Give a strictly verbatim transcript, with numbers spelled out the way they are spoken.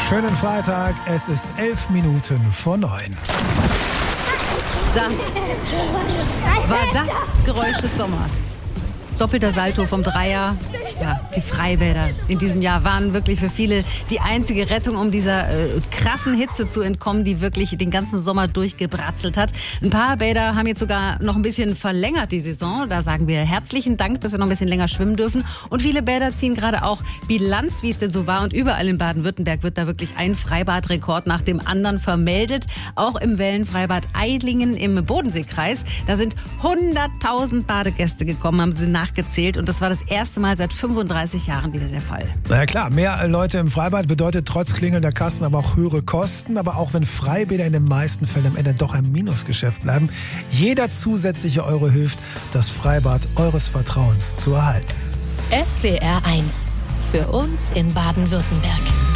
Schönen Freitag, es ist elf Minuten vor neun. Das war das Geräusch des Sommers. Doppelter Salto vom Dreier. Ja, die Freibäder in diesem Jahr waren wirklich für viele die einzige Rettung, um dieser äh, krassen Hitze zu entkommen, die wirklich den ganzen Sommer durchgebratzelt hat. Ein paar Bäder haben jetzt sogar noch ein bisschen verlängert die Saison. Da sagen wir herzlichen Dank, dass wir noch ein bisschen länger schwimmen dürfen. Und viele Bäder ziehen gerade auch Bilanz, wie es denn so war. Und überall in Baden-Württemberg wird da wirklich ein Freibadrekord nach dem anderen vermeldet. Auch im Wellenfreibad Eidlingen im Bodenseekreis. Da sind hunderttausend Badegäste gekommen, haben sie nachgezählt. Und das war das erste Mal seit fünfunddreißig Jahren wieder der Fall. Na ja, klar, mehr Leute im Freibad bedeutet trotz klingelnder Kassen aber auch höhere Kosten. Aber auch wenn Freibäder in den meisten Fällen am Ende doch ein Minusgeschäft bleiben, jeder zusätzliche Euro hilft, das Freibad eures Vertrauens zu erhalten. S W R eins. Für uns in Baden-Württemberg.